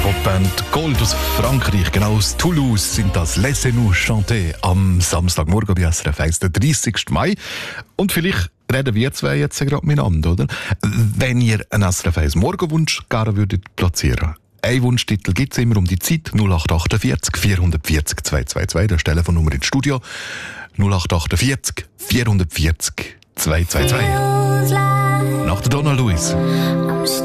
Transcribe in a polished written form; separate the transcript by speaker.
Speaker 1: Popband Gold aus Frankreich, genau aus Toulouse, sind das «Laissez-nous chanter» am Samstagmorgen bei SRF 1, der 30. Mai. Und vielleicht reden wir zwei jetzt gerade miteinander, oder? Wenn ihr einen SRF 1 Morgenwunsch gerne würdet platzieren. Ein Wunschtitel gibt es immer um die Zeit, 0848 440 222, das ist die Telefonnummer ins Studio, 0848 440 222. Nach der Donna Luis.